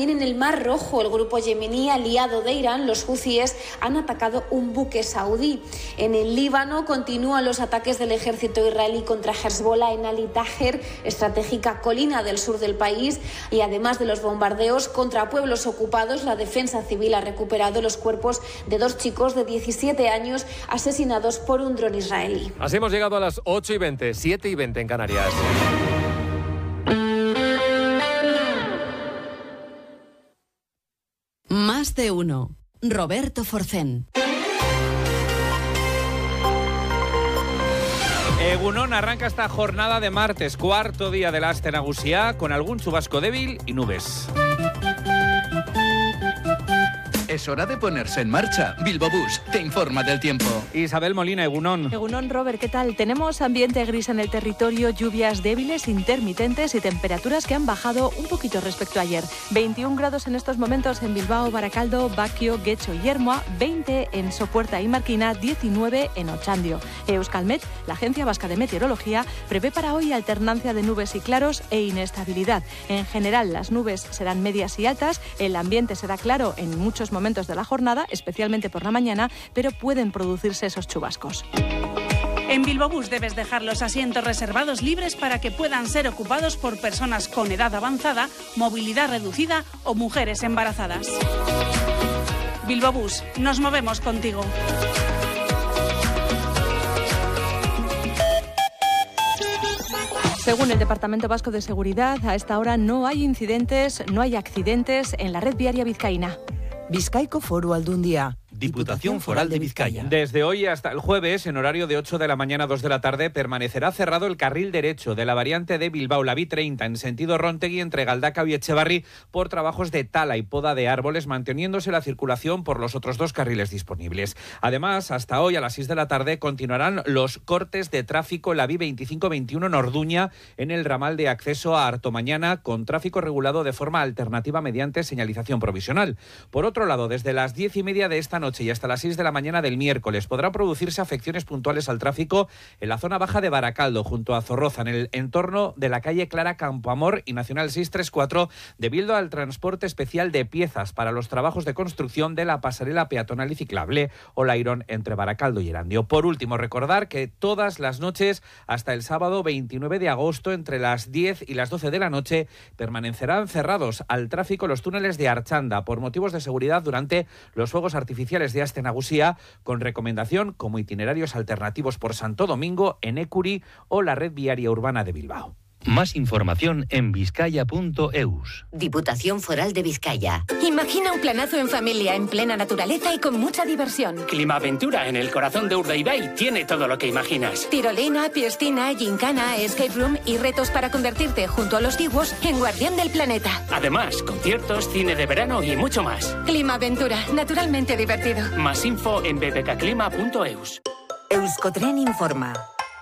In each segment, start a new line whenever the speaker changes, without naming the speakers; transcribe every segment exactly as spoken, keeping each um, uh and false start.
también en el Mar Rojo. El grupo yemení aliado de Irán, los huthíes, han atacado un buque saudí. En el Líbano continúan los ataques del ejército israelí contra Hezbollah en Ali Taher, estratégica colina del sur del país, y además de los bombardeos contra pueblos ocupados, la defensa civil ha recuperado los cuerpos de dos chicos de diecisiete años asesinados por un dron israelí.
Así hemos llegado a las ocho y veinte, siete y veinte en Canarias.
Más de uno. Roberto Forcén.
Egunon, arranca esta jornada de martes, cuarto día del Aste Nagusia, con algún chubasco débil y nubes.
Es hora de ponerse en marcha. Bilbao Bus te informa del tiempo.
Isabel Molina, Egunon.
Egunon, Robert, ¿qué tal? Tenemos ambiente gris en el territorio, lluvias débiles, intermitentes y temperaturas que han bajado un poquito respecto a ayer. veintiún grados en estos momentos en Bilbao, Baracaldo, Baquio, Guecho y Ermua, veinte en Sopuerta y Marquina, diecinueve en Ochandio. Euskalmet, la Agencia Vasca de Meteorología, prevé para hoy alternancia de nubes y claros e inestabilidad. En general, las nubes serán medias y altas, el ambiente será claro en muchos momentos momentos de la jornada, especialmente por la mañana, pero pueden producirse esos chubascos.
En Bilbao Bus debes dejar los asientos reservados libres para que puedan ser ocupados por personas con edad avanzada, movilidad reducida o mujeres embarazadas. Bilbao Bus, nos movemos contigo.
Según el Departamento Vasco de Seguridad, a esta hora no hay incidentes, no hay accidentes en la red viaria vizcaína.
Bizkaiko Foru Aldundia.
Diputación Foral de Vizcaya. Desde hoy hasta el jueves, en horario de ocho de la mañana a dos de la tarde, permanecerá cerrado el carril derecho de la variante de Bilbao, la B treinta, en sentido Rontegui, entre Galdacao y Echevarri, por trabajos de tala y poda de árboles, manteniéndose la circulación por los otros dos carriles disponibles. Además, hasta hoy a las seis de la tarde continuarán los cortes de tráfico en la B veinticinco veintiuno en Orduña, en el ramal de acceso a Artomañana, con tráfico regulado de forma alternativa mediante señalización provisional. Por otro lado, desde las diez y media de esta noche y hasta las seis de la mañana del miércoles podrán producirse afecciones puntuales al tráfico en la zona baja de Baracaldo, junto a Zorroza, en el entorno de la calle Clara Campoamor y Nacional seiscientos treinta y cuatro, debido al transporte especial de piezas para los trabajos de construcción de la pasarela peatonal y ciclable Olairón entre Baracaldo y Erandio. Por último, recordar que todas las noches hasta el sábado veintinueve de agosto, entre las diez y las doce de la noche, permanecerán cerrados al tráfico los túneles de Archanda por motivos de seguridad durante los fuegos artificiales de Aste Nagusia, con recomendación como itinerarios alternativos por Santo Domingo, Enecuri o la red viaria urbana de Bilbao.
Más información en vizcaya punto eus.
Diputación Foral de Vizcaya. Imagina un planazo en familia, en plena naturaleza y con mucha diversión.
Climaventura en el corazón de Urdaibai tiene todo lo que imaginas.
Tirolina, piscina, gincana, escape room y retos para convertirte, junto a los diguos, en guardián del planeta.
Además, conciertos, cine de verano y mucho más.
Climaventura, naturalmente divertido.
Más info en b b k clima punto eus.
Euskotren informa.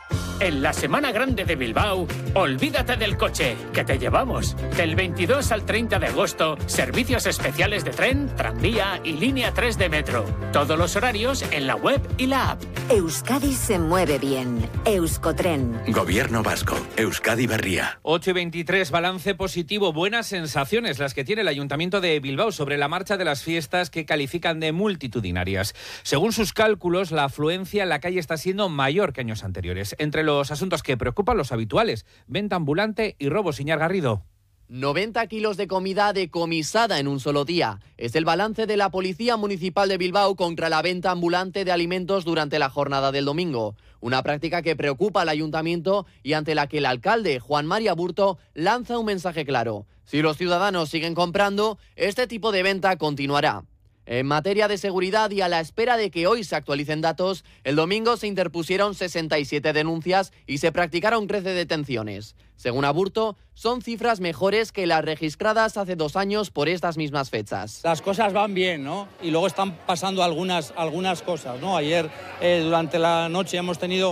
En la Semana Grande de Bilbao, olvídate del coche, que te llevamos. Del veintidós al treinta de agosto, servicios especiales de tren, tranvía y línea tres de metro. Todos los horarios en la web y la app.
Euskadi se mueve bien. Euskotren.
Gobierno Vasco. Euskadi Berria.
ocho y veintitrés, balance positivo. Buenas sensaciones las que tiene el Ayuntamiento de Bilbao sobre la marcha de las fiestas, que califican de multitudinarias. Según sus cálculos, la afluencia en la calle está siendo mayor que años anteriores. Entre los asuntos que preocupan, los habituales: venta ambulante y robos. Iñar Garrido.
noventa kilos de comida decomisada en un solo día. Es el balance de la Policía Municipal de Bilbao contra la venta ambulante de alimentos durante la jornada del domingo. Una práctica que preocupa al ayuntamiento y ante la que el alcalde, Juan María Burto, lanza un mensaje claro. Si los ciudadanos siguen comprando, este tipo de venta continuará. En materia de seguridad y a la espera de que hoy se actualicen datos, el domingo se interpusieron sesenta y siete denuncias y se practicaron trece detenciones. Según Aburto, son cifras mejores que las registradas hace dos años por estas mismas fechas.
Las cosas van bien, ¿no? Y luego están pasando algunas, algunas cosas, ¿no? Ayer, eh, durante la noche, hemos tenido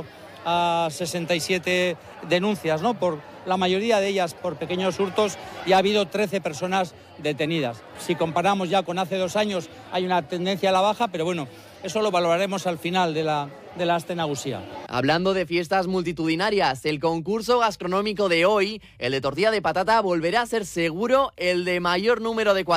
a sesenta y siete denuncias, ¿no? Por la mayoría de ellas por pequeños hurtos, y ha habido trece personas detenidas. Si comparamos ya con hace dos años, hay una tendencia a la baja, pero bueno, eso lo valoraremos al final de la, de la Aste Nagusia.
Hablando de fiestas multitudinarias, el concurso gastronómico de hoy, el de tortilla de patata, volverá a ser seguro el de mayor número de cuadros.